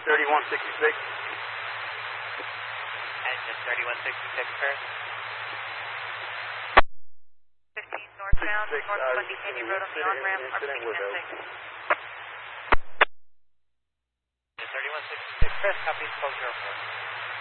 3166. Engine 3166, Chris. 15 northbound, North Bundy Canyon Road on the on-ramp, RPD 10-6. 3166, Chris, copy 1204.